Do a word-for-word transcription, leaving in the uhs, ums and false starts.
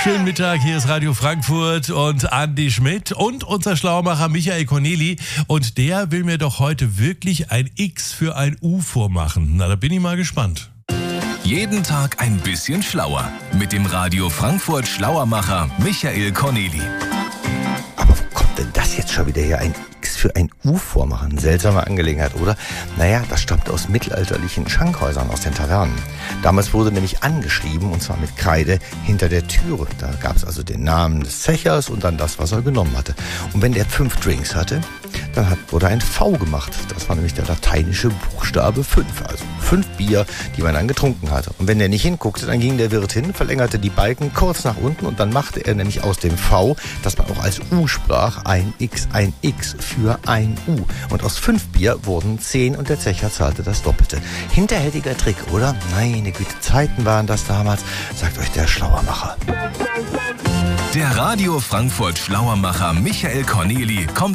Schönen Mittag, hier ist Radio Frankfurt und Andi Schmidt und unser Schlaumacher Michael Corneli. Und der will mir doch heute wirklich ein X für ein U vormachen. Na, da bin ich mal gespannt. Jeden Tag ein bisschen schlauer mit dem Radio Frankfurt Schlauermacher Michael Corneli. Aber wo kommt denn das jetzt schon wieder her? Ein X für ein U vormachen? Seltsame Angelegenheit, oder? Naja, das stammt aus mittelalterlichen Schankhäusern, aus den Tavernen. Damals wurde nämlich angeschrieben, und zwar mit Kreide, hinter der Türe. Da gab es also den Namen des Zechers und dann das, was er genommen hatte. Und wenn der fünf Drinks hatte, dann hat, wurde ein V gemacht. Das war nämlich der lateinische Buchstabe fünf. Also fünf Bier, die man dann getrunken hatte. Und wenn der nicht hinguckte, dann ging der Wirt hin, verlängerte die Balken kurz nach unten und dann machte er nämlich aus dem V, das man auch als U sprach, ein X, ein X für ein U. Und aus fünf Bier wurden zehn und der Zecher zahlte das Doppelte. Hinterhältiger Trick, oder? Meine Güte, Zeiten waren das damals, sagt euch der Schlauermacher. Der Radio Frankfurt Schlauermacher Michael Corneli kommt